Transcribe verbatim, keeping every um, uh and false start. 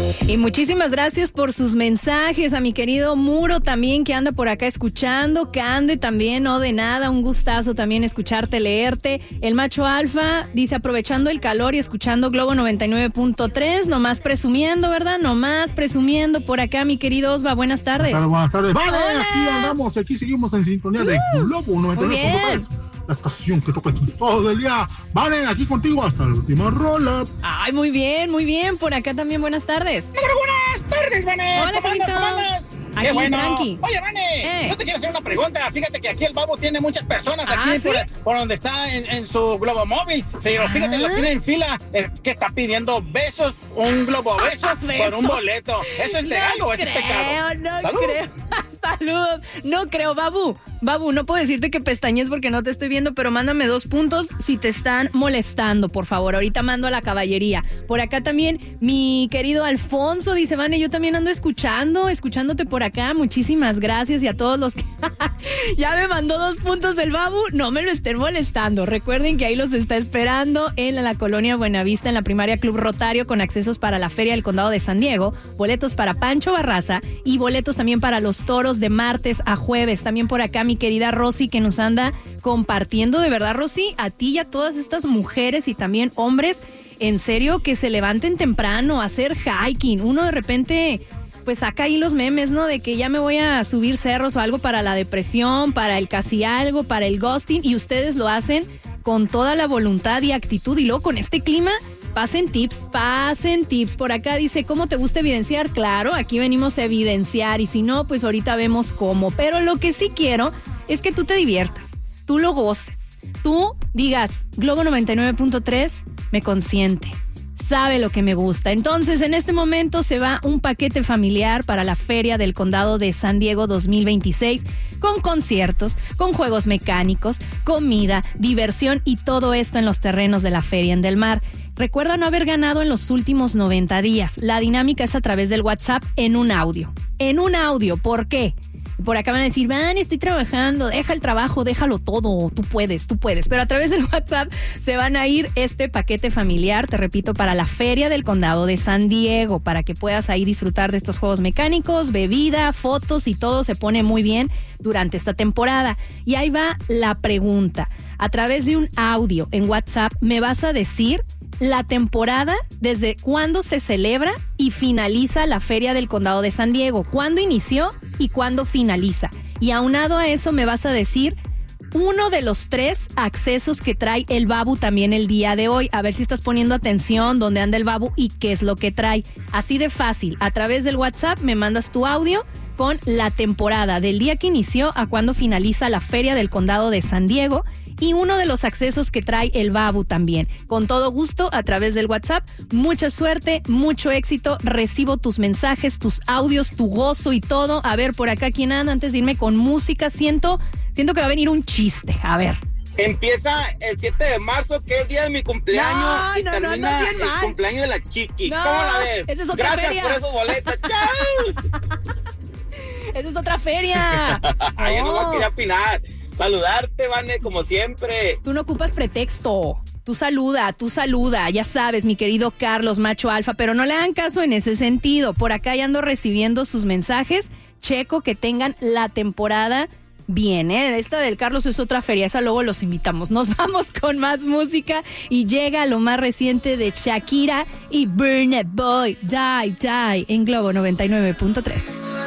Y muchísimas gracias por sus mensajes, a mi querido Muro también, que anda por acá escuchando, Cande también, no de nada, un gustazo también escucharte, leerte. El macho alfa dice, aprovechando el calor y escuchando Globo noventa y nueve punto tres, nomás presumiendo, ¿verdad? Nomás presumiendo por acá, mi querido Osva, buenas tardes. Buenas tardes, buenas tardes. Vale, Hola. aquí andamos, aquí seguimos en sintonía uh, de Globo noventa y nueve punto tres. La estación que toca aquí todo el día. Vale, aquí contigo hasta la última rola. Ay, muy bien, muy bien. Por acá también, buenas tardes. Muy buenas tardes, Vane. Hola, ¿Cómo andas, cómo andas? Aquí, Qué bueno. tranqui. Oye, Vane, eh. yo te quiero hacer una pregunta. Fíjate que aquí el Babo tiene muchas personas aquí ¿Ah, ¿sí? por, por donde está en, en su globo móvil. Pero fíjate, lo tiene en fila. Es que está pidiendo besos, un globo beso por un boleto. ¿Eso es legal no o es creo, pecado? No ¡Salud! creo. Saludos. No creo, Babu. Babu, no puedo decirte que pestañes porque no te estoy viendo, pero mándame dos puntos si te están molestando, por favor. Ahorita mando a la caballería. Por acá también, mi querido Alfonso dice, Vane, yo también ando escuchando, escuchándote por acá. Muchísimas gracias y a todos los que ya me mandó dos puntos el Babu. No me lo estén molestando. Recuerden que ahí los está esperando en la colonia Buenavista, en la primaria Club Rotario, con accesos para la Feria del Condado de San Diego, boletos para Pancho Barraza y boletos también para los toros de martes a jueves. También por acá mi querida Rosy, que nos anda compartiendo, de verdad, Rosy, a ti y a todas estas mujeres y también hombres, en serio, que se levanten temprano a hacer hiking. Uno de repente pues saca ahí los memes, ¿no? De que ya me voy a subir cerros o algo para la depresión, para el casi algo, para el ghosting, y ustedes lo hacen con toda la voluntad y actitud. Y luego con este clima, pasen tips, pasen tips. Por acá dice, ¿cómo te gusta evidenciar? Claro, aquí venimos a evidenciar, y si no, pues ahorita vemos cómo. Pero lo que sí quiero es que tú te diviertas, tú lo goces, tú digas, Globo noventa y nueve punto tres me consiente, sabe lo que me gusta. Entonces, en este momento se va un paquete familiar para la Feria del Condado de San Diego dos mil veintiséis, con conciertos, con juegos mecánicos, comida, diversión y todo esto en los terrenos de la Feria en Del Mar. Recuerda no haber ganado en los últimos noventa días. La dinámica es a través del WhatsApp en un audio. En un audio, ¿por qué? Por acá van a decir, Van, estoy trabajando, deja el trabajo, déjalo todo, tú puedes, tú puedes. Pero a través del WhatsApp se van a ir este paquete familiar, te repito, para la Feria del Condado de San Diego, para que puedas ahí disfrutar de estos juegos mecánicos, bebida, fotos y todo se pone muy bien durante esta temporada. Y ahí va la pregunta. A través de un audio en WhatsApp me vas a decir la temporada, desde cuándo se celebra y finaliza la Feria del Condado de San Diego, cuándo inició y cuándo finaliza. Y aunado a eso me vas a decir uno de los tres accesos que trae el Babu también el día de hoy. A ver si estás poniendo atención dónde anda el Babu y qué es lo que trae. Así de fácil, a través del WhatsApp me mandas tu audio con la temporada del día que inició a cuándo finaliza la Feria del Condado de San Diego y uno de los accesos que trae el Babu también. Con todo gusto, a través del WhatsApp. Mucha suerte, mucho éxito. Recibo tus mensajes, tus audios, tu gozo y todo. A ver, por acá, ¿quién anda? Antes de irme con música, siento, siento que va a venir un chiste. A ver. Empieza el siete de marzo, que es el día de mi cumpleaños, no, y no, termina no, no, el mal. cumpleaños de la Chiqui. No, ¿Cómo la ves? esa es otra Gracias feria. por esos boletos. ¡Chao! Esa es otra feria. Ay, no. yo no quería opinar. Saludarte, Vane, como siempre. Tú no ocupas pretexto. Tú saluda, tú saluda, ya sabes, mi querido Carlos, macho alfa, pero no le hagan caso en ese sentido. Por acá ya ando recibiendo sus mensajes. Checo que tengan la temporada bien, ¿eh? Esta del Carlos es otra feria, esa luego los invitamos. Nos vamos con más música y llega lo más reciente de Shakira y Burna Boy, Die, Die, en Globo noventa y nueve punto tres.